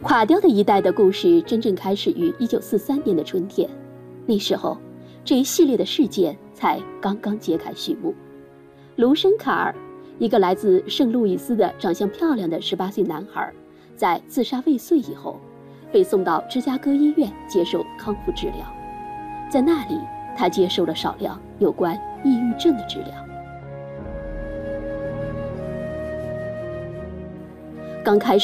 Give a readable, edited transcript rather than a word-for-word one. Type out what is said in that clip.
垮掉的一代的故事真正开始于1943年的春天，那时候这一系列的事件才刚刚揭开序幕。卢申卡尔，一个来自圣路易斯的长相漂亮的18岁男孩，在自杀未遂以后被送到芝加哥医院接受康复治疗，在那里他接受了少量有关抑郁症的治疗。刚开始